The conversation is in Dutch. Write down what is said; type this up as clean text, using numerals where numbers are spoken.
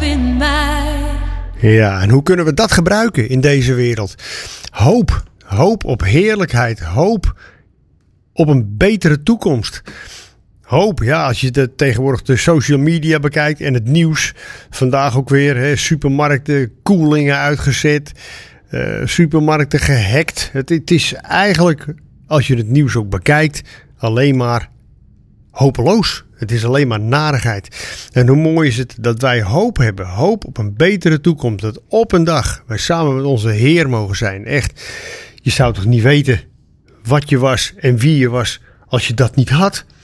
hoop in mij. Ja, en hoe kunnen we dat gebruiken in deze wereld? Hoop. Hoop op heerlijkheid. Hoop op een betere toekomst. Hoop, ja, als je tegenwoordig de social media bekijkt en het nieuws. Vandaag ook weer supermarkten, koelingen uitgezet. Supermarkten gehackt. Het is eigenlijk, als je het nieuws ook bekijkt, alleen maar hopeloos. Het is alleen maar narigheid. En hoe mooi is het dat wij hoop hebben. Hoop op een betere toekomst. Dat op een dag wij samen met onze Heer mogen zijn. Echt, je zou toch niet weten wat je was en wie je was als je dat niet had.